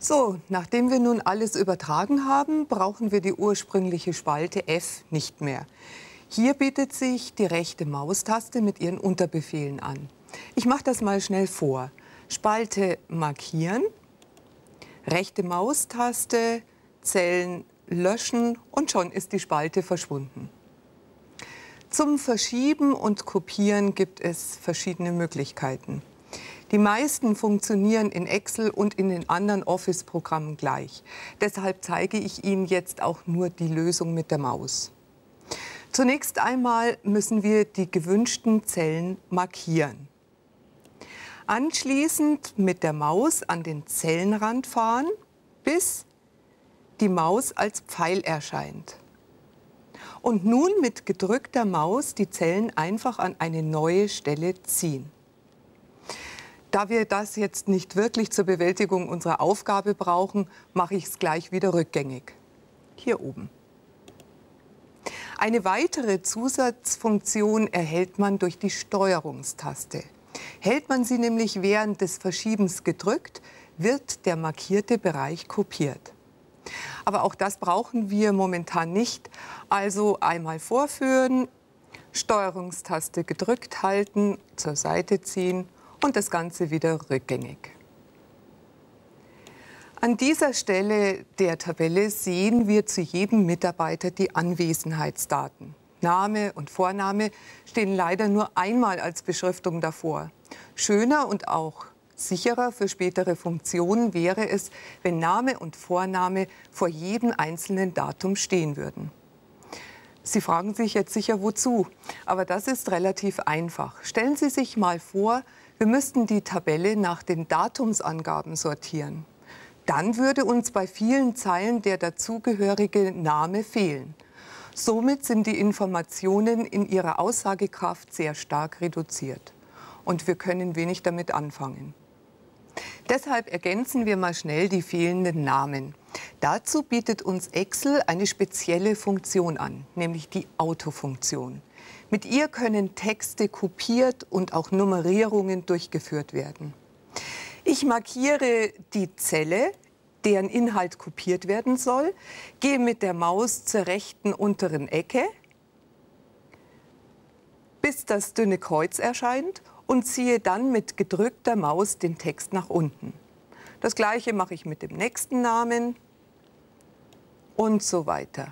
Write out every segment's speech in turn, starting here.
So, nachdem wir nun alles übertragen haben, brauchen wir die ursprüngliche Spalte F nicht mehr. Hier bietet sich die rechte Maustaste mit ihren Unterbefehlen an. Ich mache das mal schnell vor. Spalte markieren, rechte Maustaste, Zellen löschen und schon ist die Spalte verschwunden. Zum Verschieben und Kopieren gibt es verschiedene Möglichkeiten. Die meisten funktionieren in Excel und in den anderen Office-Programmen gleich. Deshalb zeige ich Ihnen jetzt auch nur die Lösung mit der Maus. Zunächst einmal müssen wir die gewünschten Zellen markieren. Anschließend mit der Maus an den Zellenrand fahren, bis die Maus als Pfeil erscheint. Und nun mit gedrückter Maus die Zellen einfach an eine neue Stelle ziehen. Da wir das jetzt nicht wirklich zur Bewältigung unserer Aufgabe brauchen, mache ich es gleich wieder rückgängig. Hier oben. Eine weitere Zusatzfunktion erhält man durch die Steuerungstaste. Hält man sie nämlich während des Verschiebens gedrückt, wird der markierte Bereich kopiert. Aber auch das brauchen wir momentan nicht. Also einmal vorführen, Steuerungstaste gedrückt halten, zur Seite ziehen und das Ganze wieder rückgängig. An dieser Stelle der Tabelle sehen wir zu jedem Mitarbeiter die Anwesenheitsdaten. Name und Vorname stehen leider nur einmal als Beschriftung davor. Schöner und auch sicherer für spätere Funktionen wäre es, wenn Name und Vorname vor jedem einzelnen Datum stehen würden. Sie fragen sich jetzt sicher, wozu? Aber das ist relativ einfach. Stellen Sie sich mal vor, wir müssten die Tabelle nach den Datumsangaben sortieren. Dann würde uns bei vielen Zeilen der dazugehörige Name fehlen. Somit sind die Informationen in ihrer Aussagekraft sehr stark reduziert. Und wir können wenig damit anfangen. Deshalb ergänzen wir mal schnell die fehlenden Namen. Dazu bietet uns Excel eine spezielle Funktion an, nämlich die Autofunktion. Mit ihr können Texte kopiert und auch Nummerierungen durchgeführt werden. Ich markiere die Zelle, deren Inhalt kopiert werden soll, gehe mit der Maus zur rechten unteren Ecke, bis das dünne Kreuz erscheint und ziehe dann mit gedrückter Maus den Text nach unten. Das Gleiche mache ich mit dem nächsten Namen und so weiter.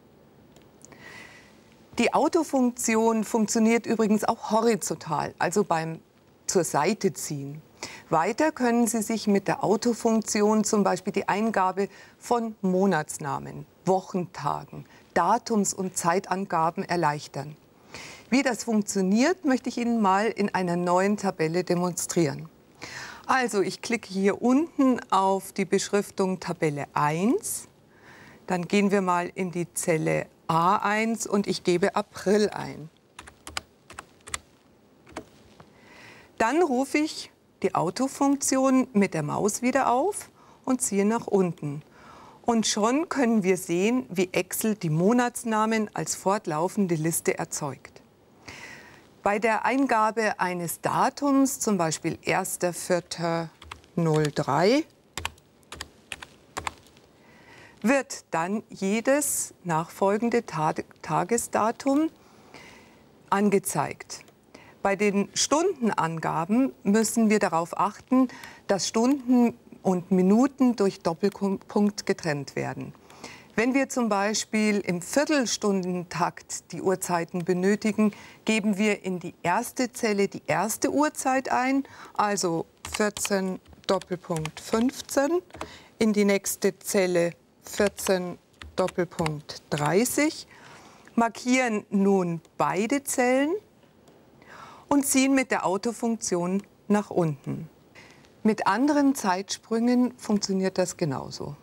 Die Autofunktion funktioniert übrigens auch horizontal, also beim zur Seite ziehen. Weiter können Sie sich mit der Autofunktion zum Beispiel die Eingabe von Monatsnamen, Wochentagen, Datums- und Zeitangaben erleichtern. Wie das funktioniert, möchte ich Ihnen mal in einer neuen Tabelle demonstrieren. Also ich klicke hier unten auf die Beschriftung Tabelle 1. Dann gehen wir mal in die Zelle A1 und ich gebe April ein. Dann rufe ich die Autofunktion mit der Maus wieder auf und ziehe nach unten. Und schon können wir sehen, wie Excel die Monatsnamen als fortlaufende Liste erzeugt. Bei der Eingabe eines Datums, zum Beispiel 1.4.03, wird dann jedes nachfolgende Tagesdatum angezeigt. Bei den Stundenangaben müssen wir darauf achten, dass Stunden und Minuten durch Doppelpunkt getrennt werden. Wenn wir zum Beispiel im Viertelstundentakt die Uhrzeiten benötigen, geben wir in die erste Zelle die erste Uhrzeit ein, also 14 Doppelpunkt 15, in die nächste Zelle 14 Doppelpunkt 30, markieren nun beide Zellen und ziehen mit der Autofunktion nach unten. Mit anderen Zeitsprüngen funktioniert das genauso.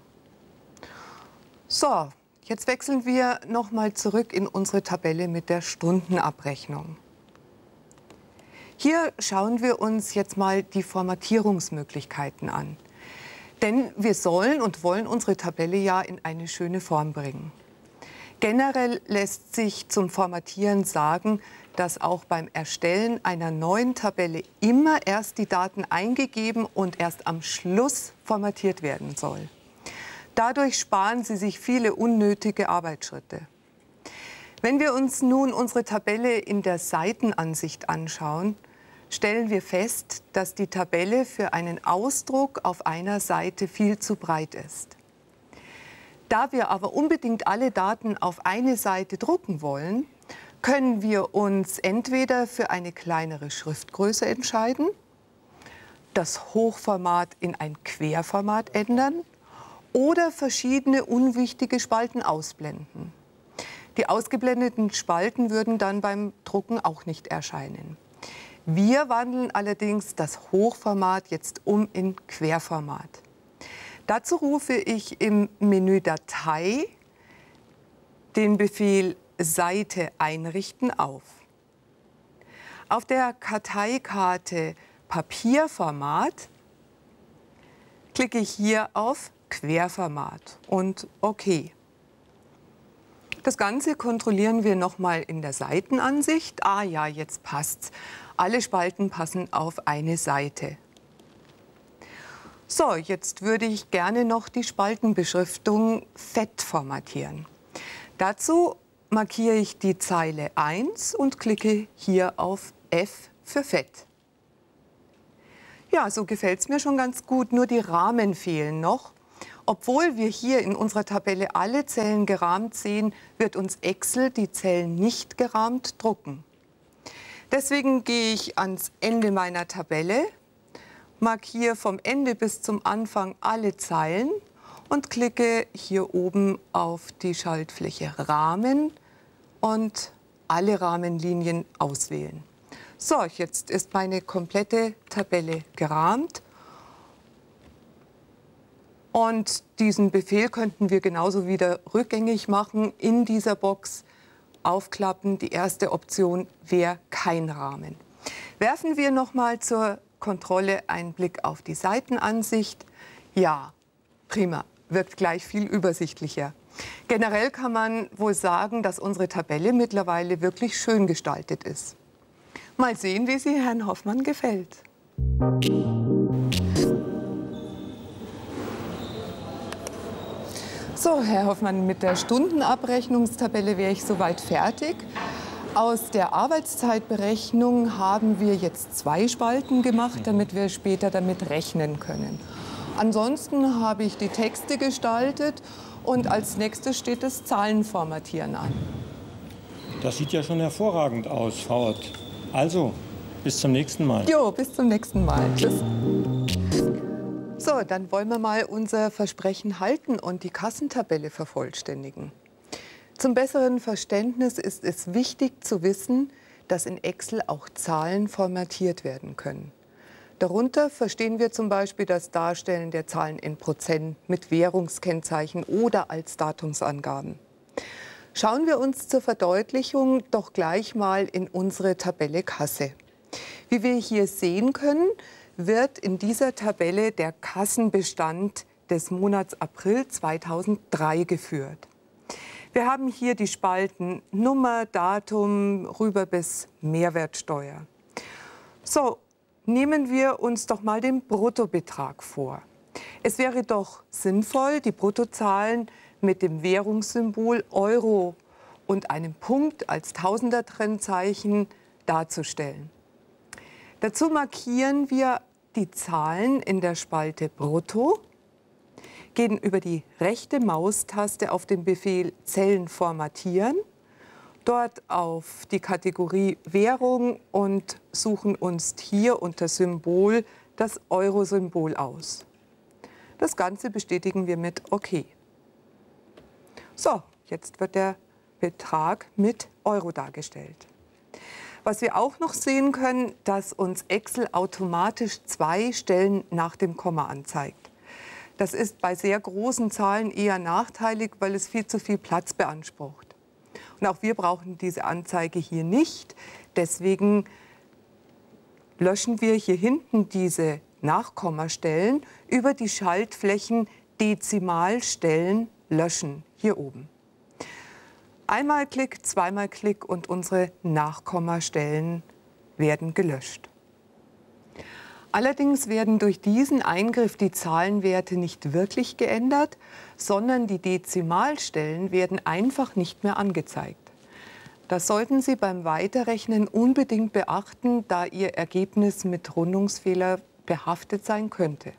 So, jetzt wechseln wir noch mal zurück in unsere Tabelle mit der Stundenabrechnung. Hier schauen wir uns jetzt mal die Formatierungsmöglichkeiten an. Denn wir sollen und wollen unsere Tabelle ja in eine schöne Form bringen. Generell lässt sich zum Formatieren sagen, dass auch beim Erstellen einer neuen Tabelle immer erst die Daten eingegeben und erst am Schluss formatiert werden soll. Dadurch sparen Sie sich viele unnötige Arbeitsschritte. Wenn wir uns nun unsere Tabelle in der Seitenansicht anschauen, stellen wir fest, dass die Tabelle für einen Ausdruck auf einer Seite viel zu breit ist. Da wir aber unbedingt alle Daten auf eine Seite drucken wollen, können wir uns entweder für eine kleinere Schriftgröße entscheiden, das Hochformat in ein Querformat ändern oder verschiedene unwichtige Spalten ausblenden. Die ausgeblendeten Spalten würden dann beim Drucken auch nicht erscheinen. Wir wandeln allerdings das Hochformat jetzt um in Querformat. Dazu rufe ich im Menü Datei den Befehl Seite einrichten auf. Auf der Karteikarte Papierformat klicke ich hier auf Querformat und OK. Das Ganze kontrollieren wir nochmal in der Seitenansicht. Ah ja, jetzt passt's. Alle Spalten passen auf eine Seite. So, jetzt würde ich gerne noch die Spaltenbeschriftung fett formatieren. Dazu markiere ich die Zeile 1 und klicke hier auf F für fett. Ja, so gefällt es mir schon ganz gut, nur die Rahmen fehlen noch. Obwohl wir hier in unserer Tabelle alle Zellen gerahmt sehen, wird uns Excel die Zellen nicht gerahmt drucken. Deswegen gehe ich ans Ende meiner Tabelle, markiere vom Ende bis zum Anfang alle Zeilen und klicke hier oben auf die Schaltfläche Rahmen und alle Rahmenlinien auswählen. So, jetzt ist meine komplette Tabelle gerahmt. Und diesen Befehl könnten wir genauso wieder rückgängig machen. In dieser Box aufklappen. Die erste Option wäre kein Rahmen. Werfen wir noch mal zur Kontrolle einen Blick auf die Seitenansicht. Ja, prima, wirkt gleich viel übersichtlicher. Generell kann man wohl sagen, dass unsere Tabelle mittlerweile wirklich schön gestaltet ist. Mal sehen, wie sie Herrn Hoffmann gefällt. So, Herr Hoffmann, mit der Stundenabrechnungstabelle wäre ich soweit fertig. Aus der Arbeitszeitberechnung haben wir jetzt 2 Spalten gemacht, damit wir später damit rechnen können. Ansonsten habe ich die Texte gestaltet und als nächstes steht das Zahlenformatieren an. Das sieht ja schon hervorragend aus, Frau Ott. Also, bis zum nächsten Mal. Jo, bis zum nächsten Mal. Tschüss. So, dann wollen wir mal unser Versprechen halten und die Kassentabelle vervollständigen. Zum besseren Verständnis ist es wichtig zu wissen, dass in Excel auch Zahlen formatiert werden können. Darunter verstehen wir zum Beispiel das Darstellen der Zahlen in Prozent mit Währungskennzeichen oder als Datumsangaben. Schauen wir uns zur Verdeutlichung doch gleich mal in unsere Tabelle Kasse. Wie wir hier sehen können, wird in dieser Tabelle der Kassenbestand des Monats April 2003 geführt. Wir haben hier die Spalten Nummer, Datum, rüber bis Mehrwertsteuer. So, nehmen wir uns doch mal den Bruttobetrag vor. Es wäre doch sinnvoll, die Bruttozahlen mit dem Währungssymbol Euro und einem Punkt als Tausender-Trennzeichen darzustellen. Dazu markieren wir die Zahlen in der Spalte Brutto, gehen über die rechte Maustaste auf den Befehl Zellen formatieren, dort auf die Kategorie Währung und suchen uns hier unter Symbol das Euro-Symbol aus. Das Ganze bestätigen wir mit OK. So, jetzt wird der Betrag mit Euro dargestellt. Was wir auch noch sehen können, dass uns Excel automatisch 2 Stellen nach dem Komma anzeigt. Das ist bei sehr großen Zahlen eher nachteilig, weil es viel zu viel Platz beansprucht. Und auch wir brauchen diese Anzeige hier nicht. Deswegen löschen wir hier hinten diese Nachkommastellen über die Schaltflächen Dezimalstellen löschen hier oben. Einmal Klick, zweimal Klick und unsere Nachkommastellen werden gelöscht. Allerdings werden durch diesen Eingriff die Zahlenwerte nicht wirklich geändert, sondern die Dezimalstellen werden einfach nicht mehr angezeigt. Das sollten Sie beim Weiterrechnen unbedingt beachten, da Ihr Ergebnis mit Rundungsfehler behaftet sein könnte.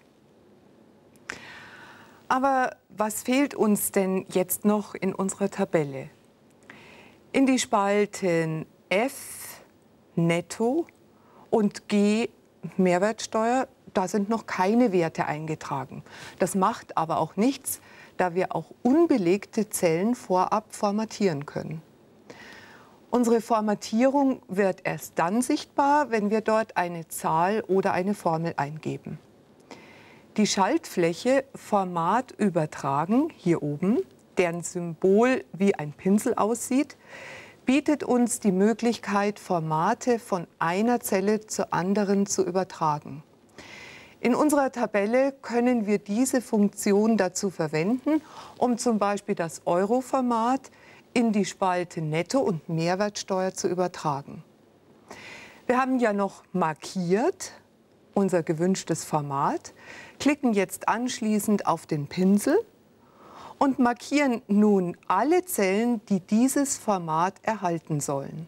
Aber was fehlt uns denn jetzt noch in unserer Tabelle? In die Spalten F Netto und G Mehrwertsteuer, da sind noch keine Werte eingetragen. Das macht aber auch nichts, da wir auch unbelegte Zellen vorab formatieren können. Unsere Formatierung wird erst dann sichtbar, wenn wir dort eine Zahl oder eine Formel eingeben. Die Schaltfläche Format übertragen, hier oben, deren Symbol wie ein Pinsel aussieht, bietet uns die Möglichkeit, Formate von einer Zelle zur anderen zu übertragen. In unserer Tabelle können wir diese Funktion dazu verwenden, um zum Beispiel das Euro-Format in die Spalte Netto- und Mehrwertsteuer zu übertragen. Wir haben ja noch markiert unser gewünschtes Format, klicken jetzt anschließend auf den Pinsel und markieren nun alle Zellen, die dieses Format erhalten sollen.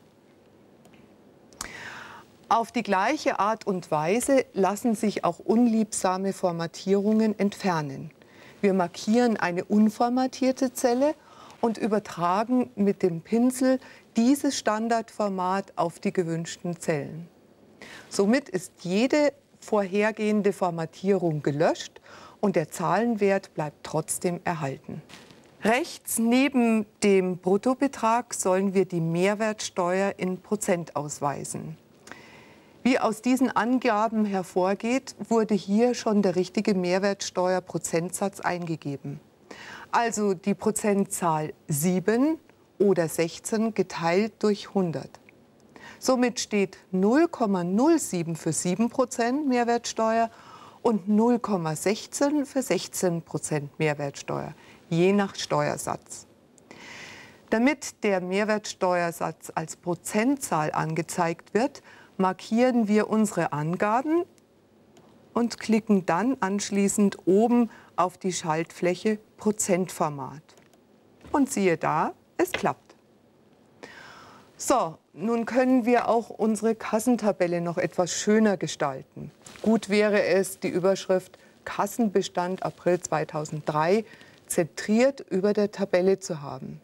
Auf die gleiche Art und Weise lassen sich auch unliebsame Formatierungen entfernen. Wir markieren eine unformatierte Zelle und übertragen mit dem Pinsel dieses Standardformat auf die gewünschten Zellen. Somit ist jede vorhergehende Formatierung gelöscht und der Zahlenwert bleibt trotzdem erhalten. Rechts neben dem Bruttobetrag sollen wir die Mehrwertsteuer in Prozent ausweisen. Wie aus diesen Angaben hervorgeht, wurde hier schon der richtige Mehrwertsteuerprozentsatz eingegeben. Also die Prozentzahl 7 oder 16 geteilt durch 100. Somit steht 0,07 für 7% Mehrwertsteuer und 0,16 für 16% Mehrwertsteuer, je nach Steuersatz. Damit der Mehrwertsteuersatz als Prozentzahl angezeigt wird, markieren wir unsere Angaben und klicken dann anschließend oben auf die Schaltfläche Prozentformat. Und siehe da, es klappt. So, nun können wir auch unsere Kassentabelle noch etwas schöner gestalten. Gut wäre es, die Überschrift Kassenbestand April 2003 zentriert über der Tabelle zu haben.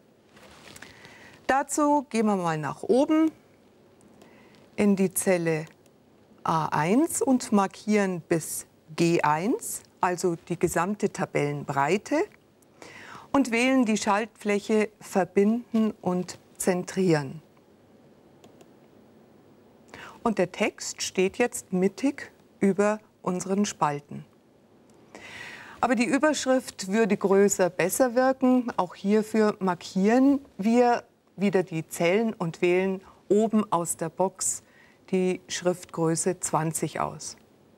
Dazu gehen wir mal nach oben in die Zelle A1 und markieren bis G1, also die gesamte Tabellenbreite, und wählen die Schaltfläche Verbinden und Zentrieren. Und der Text steht jetzt mittig über unseren Spalten. Aber die Überschrift würde größer besser wirken. Auch hierfür markieren wir wieder die Zellen und wählen oben aus der Box die Schriftgröße 20 aus.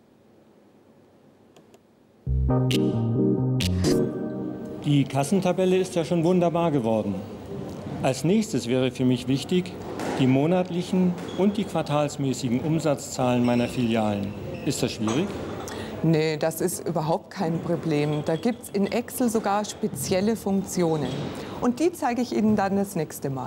Die Kassentabelle ist ja schon wunderbar geworden. Als nächstes wäre für mich wichtig, die monatlichen und die quartalsmäßigen Umsatzzahlen meiner Filialen. Ist das schwierig? Nee, das ist überhaupt kein Problem. Da gibt es in Excel sogar spezielle Funktionen. Und die zeige ich Ihnen dann das nächste Mal.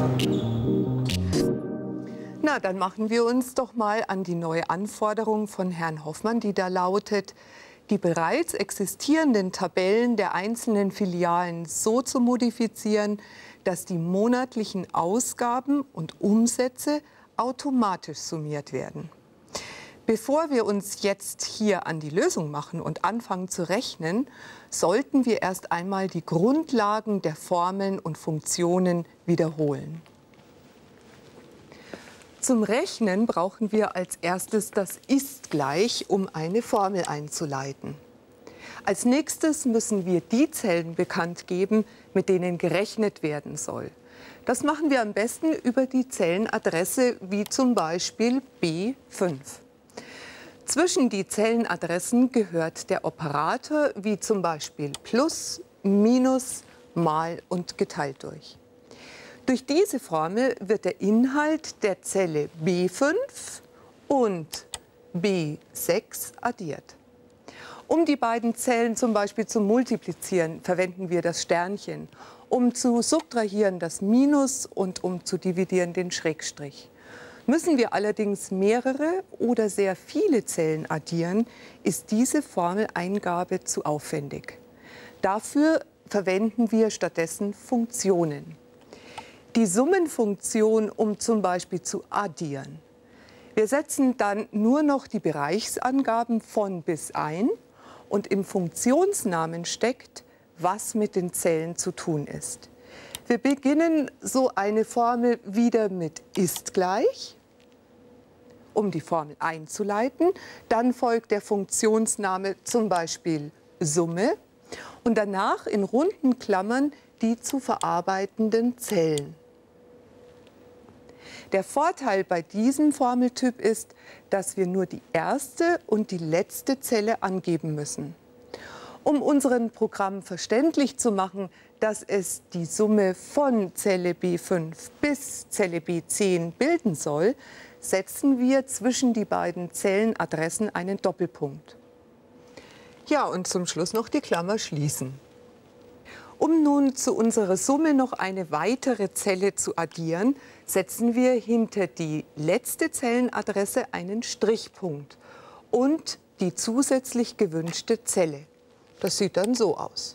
Na, dann machen wir uns doch mal an die neue Anforderung von Herrn Hoffmann, die da lautet, die bereits existierenden Tabellen der einzelnen Filialen so zu modifizieren, dass die monatlichen Ausgaben und Umsätze automatisch summiert werden. Bevor wir uns jetzt hier an die Lösung machen und anfangen zu rechnen, sollten wir erst einmal die Grundlagen der Formeln und Funktionen wiederholen. Zum Rechnen brauchen wir als erstes das Ist gleich, um eine Formel einzuleiten. Als nächstes müssen wir die Zellen bekannt geben, mit denen gerechnet werden soll. Das machen wir am besten über die Zellenadresse, wie zum Beispiel B5. Zwischen die Zellenadressen gehört der Operator, wie zum Beispiel Plus, Minus, Mal und geteilt durch. Durch diese Formel wird der Inhalt der Zelle B5 und B6 addiert. Um die beiden Zellen zum Beispiel zu multiplizieren, verwenden wir das Sternchen. Um zu subtrahieren das Minus und um zu dividieren den Schrägstrich. Müssen wir allerdings mehrere oder sehr viele Zellen addieren, ist diese Formeleingabe zu aufwendig. Dafür verwenden wir stattdessen Funktionen. Die Summenfunktion, um zum Beispiel zu addieren. Wir setzen dann nur noch die Bereichsangaben von bis ein und im Funktionsnamen steckt, was mit den Zellen zu tun ist. Wir beginnen so eine Formel wieder mit ist gleich, um die Formel einzuleiten. Dann folgt der Funktionsname zum Beispiel Summe und danach in runden Klammern die zu verarbeitenden Zellen. Der Vorteil bei diesem Formeltyp ist, dass wir nur die erste und die letzte Zelle angeben müssen. Um unserem Programm verständlich zu machen, dass es die Summe von Zelle B5 bis Zelle B10 bilden soll, setzen wir zwischen die beiden Zellenadressen einen Doppelpunkt. Ja, und zum Schluss noch die Klammer schließen. Um nun zu unserer Summe noch eine weitere Zelle zu addieren, setzen wir hinter die letzte Zellenadresse einen Strichpunkt und die zusätzlich gewünschte Zelle. Das sieht dann so aus.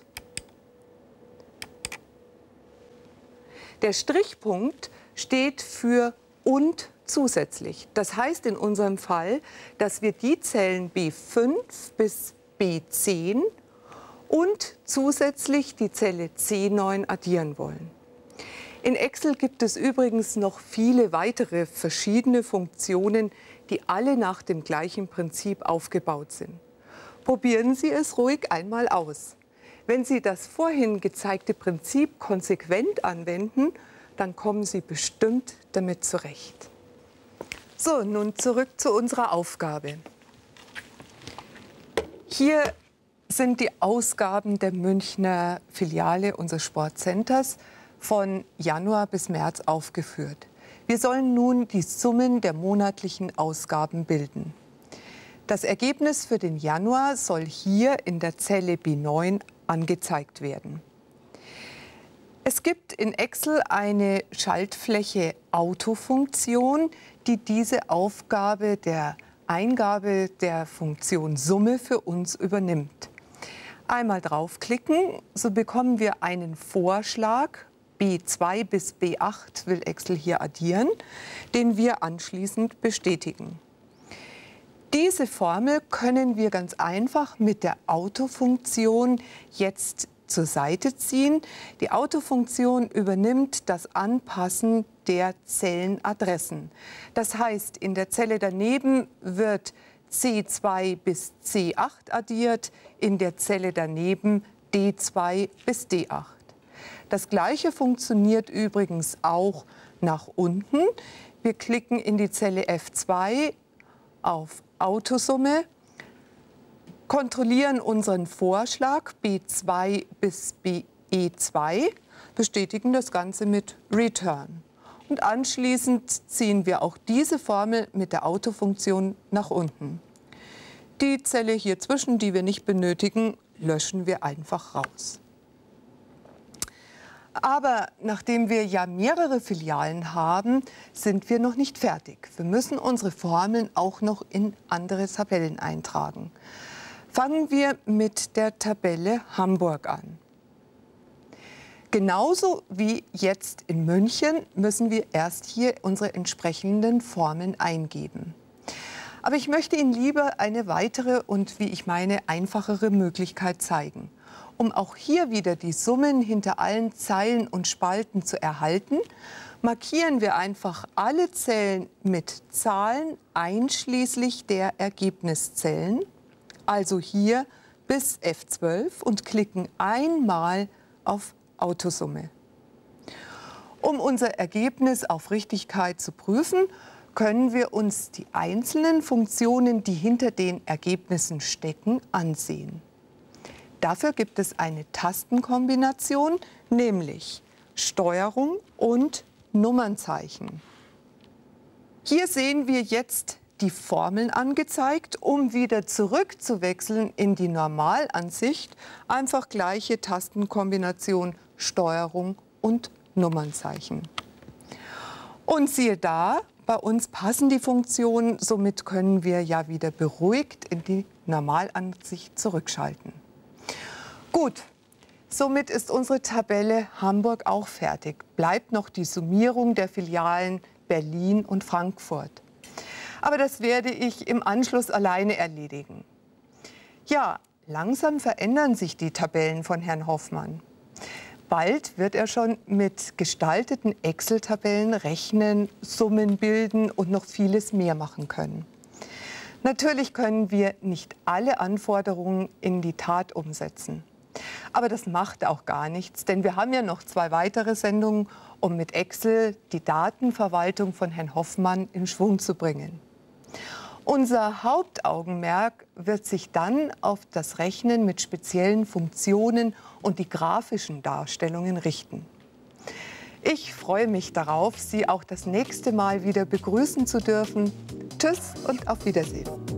Der Strichpunkt steht für und zusätzlich. Das heißt in unserem Fall, dass wir die Zellen B5 bis B10 und zusätzlich die Zelle C9 addieren wollen. In Excel gibt es übrigens noch viele weitere verschiedene Funktionen, die alle nach dem gleichen Prinzip aufgebaut sind. Probieren Sie es ruhig einmal aus. Wenn Sie das vorhin gezeigte Prinzip konsequent anwenden, dann kommen Sie bestimmt damit zurecht. So, nun zurück zu unserer Aufgabe. Hier sind die Ausgaben der Münchner Filiale unseres Sportcenters von Januar bis März aufgeführt. Wir sollen nun die Summen der monatlichen Ausgaben bilden. Das Ergebnis für den Januar soll hier in der Zelle B9 angezeigt werden. Es gibt in Excel eine Schaltfläche Autofunktion, die diese Aufgabe der Eingabe der Funktion Summe für uns übernimmt. Einmal draufklicken, so bekommen wir einen Vorschlag, B2 bis B8 will Excel hier addieren, den wir anschließend bestätigen. Diese Formel können wir ganz einfach mit der Autofunktion jetzt zur Seite ziehen. Die Autofunktion übernimmt das Anpassen der Zellenadressen. Das heißt, in der Zelle daneben wird C2 bis C8 addiert, in der Zelle daneben D2 bis D8. Das Gleiche funktioniert übrigens auch nach unten. Wir klicken in die Zelle F2 auf Autosumme, kontrollieren unseren Vorschlag B2 bis BE2, bestätigen das Ganze mit Return. Und anschließend ziehen wir auch diese Formel mit der Autofunktion nach unten. Die Zelle hier zwischen, die wir nicht benötigen, löschen wir einfach raus. Aber nachdem wir ja mehrere Filialen haben, sind wir noch nicht fertig. Wir müssen unsere Formeln auch noch in andere Tabellen eintragen. Fangen wir mit der Tabelle Hamburg an. Genauso wie jetzt in München müssen wir erst hier unsere entsprechenden Formeln eingeben. Aber ich möchte Ihnen lieber eine weitere und, wie ich meine, einfachere Möglichkeit zeigen. Um auch hier wieder die Summen hinter allen Zeilen und Spalten zu erhalten, markieren wir einfach alle Zellen mit Zahlen einschließlich der Ergebniszellen, also hier bis F12, und klicken einmal auf Autosumme. Um unser Ergebnis auf Richtigkeit zu prüfen, können wir uns die einzelnen Funktionen, die hinter den Ergebnissen stecken, ansehen. Dafür gibt es eine Tastenkombination, nämlich Steuerung und Nummernzeichen. Hier sehen wir jetzt die Formeln angezeigt, um wieder zurückzuwechseln in die Normalansicht. Einfach gleiche Tastenkombination Steuerung und Nummernzeichen. Und siehe da, bei uns passen die Funktionen, somit können wir ja wieder beruhigt in die Normalansicht zurückschalten. Gut, somit ist unsere Tabelle Hamburg auch fertig. Bleibt noch die Summierung der Filialen Berlin und Frankfurt. Aber das werde ich im Anschluss alleine erledigen. Ja, langsam verändern sich die Tabellen von Herrn Hoffmann. Bald wird er schon mit gestalteten Excel-Tabellen rechnen, Summen bilden und noch vieles mehr machen können. Natürlich können wir nicht alle Anforderungen in die Tat umsetzen. Aber das macht auch gar nichts, denn wir haben ja noch 2 weitere Sendungen, um mit Excel die Datenverwaltung von Herrn Hoffmann in Schwung zu bringen. Unser Hauptaugenmerk wird sich dann auf das Rechnen mit speziellen Funktionen und die grafischen Darstellungen richten. Ich freue mich darauf, Sie auch das nächste Mal wieder begrüßen zu dürfen. Tschüss und auf Wiedersehen.